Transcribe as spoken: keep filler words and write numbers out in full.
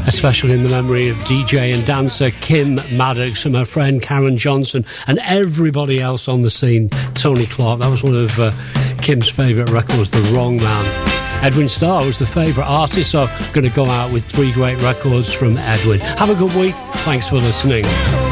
especially in the memory of D J and dancer Kim Maddox and her friend Karen Johnson and everybody else on the scene. Tony Clark, that was one of uh, Kim's favourite records, The Wrong Man. Edwin Starr was the favourite artist, so I'm going to go out with three great records from Edwin. Have a good week. Thanks for listening.